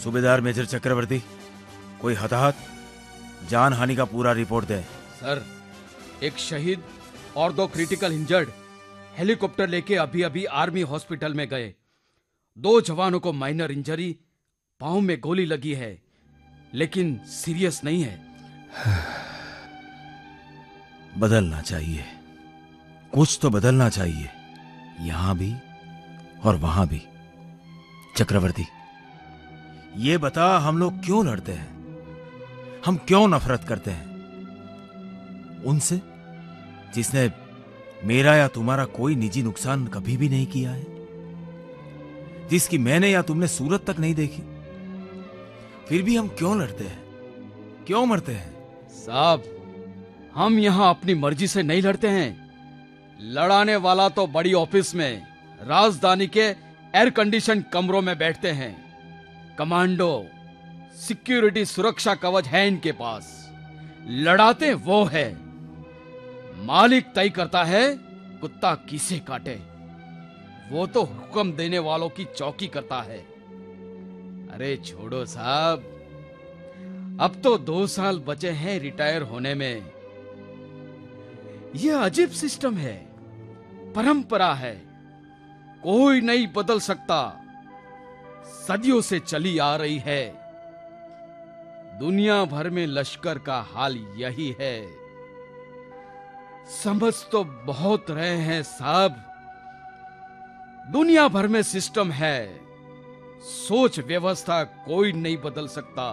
सूबेदार मेजर चक्रवर्ती, कोई हताहत, जान हानि का पूरा रिपोर्ट दे। सर, एक शहीद और 2 क्रिटिकल इंजर्ड हेलीकॉप्टर लेके अभी अभी आर्मी हॉस्पिटल में गए। 2 जवानों को माइनर इंजरी, पांव में गोली लगी है, लेकिन सीरियस नहीं है। बदलना चाहिए, कुछ तो बदलना चाहिए, यहां भी और वहां भी। चक्रवर्ती, ये बता, हम लोग क्यों लड़ते हैं? हम क्यों नफरत करते हैं उनसे जिसने मेरा या तुम्हारा कोई निजी नुकसान कभी भी नहीं किया है, जिसकी मैंने या तुमने सूरत तक नहीं देखी? फिर भी हम क्यों लड़ते हैं, क्यों मरते हैं? साहब, हम यहां अपनी मर्जी से नहीं लड़ते हैं। लड़ाने वाला तो बड़ी ऑफिस में, राजधानी के एयर कंडीशन कमरों में बैठते हैं। कमांडो, सिक्योरिटी, सुरक्षा कवच है इनके पास। लड़ाते वो है। मालिक तय करता है कुत्ता किसे काटे, वो तो हुक्म देने वालों की चौकी करता है। अरे छोड़ो साहब, अब तो 2 साल बचे हैं रिटायर होने में। यह अजीब सिस्टम है, परंपरा है, कोई नहीं बदल सकता, सदियों से चली आ रही है। दुनिया भर में लश्कर का हाल यही है। समझ तो बहुत रहे हैं साहब, दुनिया भर में सिस्टम है, सोच व्यवस्था कोई नहीं बदल सकता।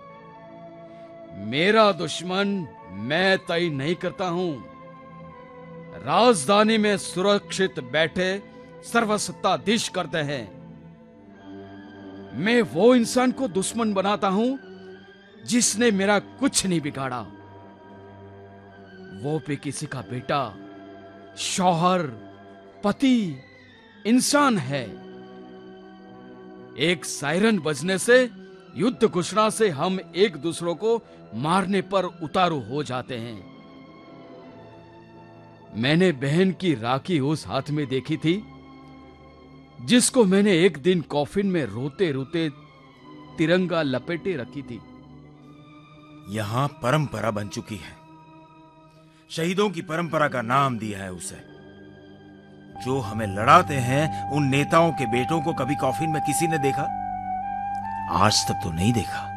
मेरा दुश्मन मैं तय नहीं करता हूं। राजधानी में सुरक्षित बैठे सर्वसत्ताधीश करते हैं। मैं वो इंसान को दुश्मन बनाता हूं जिसने मेरा कुछ नहीं बिगाड़ा। वो भी किसी का बेटा, शौहर, पति, इंसान है। एक सायरन बजने से, युद्ध घोषणा से हम एक दूसरे को मारने पर उतारू हो जाते हैं। मैंने बहन की राखी उस हाथ में देखी थी जिसको मैंने एक दिन कॉफिन में रोते रोते तिरंगा लपेटे रखी थी। यहां परंपरा बन चुकी है, शहीदों की परंपरा का नाम दिया है उसे। जो हमें लड़ाते हैं उन नेताओं के बेटों को कभी कॉफिन में किसी ने देखा? आज तक तो नहीं देखा।